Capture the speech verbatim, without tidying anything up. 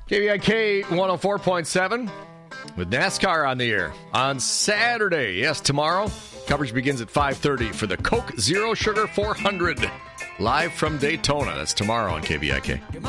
K V I K one oh four point seven with NASCAR on the air on Saturday. Yes, tomorrow. Coverage begins at five thirty for the Coke Zero Sugar four hundred. Live from Daytona. That's tomorrow on K V I K.